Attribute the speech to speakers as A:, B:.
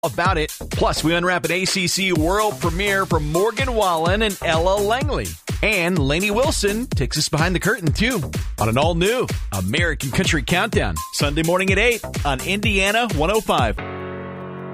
A: about it. Plus, we unwrap an ACC world premiere from Morgan Wallen and Ella Langley. And Lainey Wilson takes us behind the curtain, too, on an all-new American Country Countdown. Sunday morning at 8 on Indiana 105.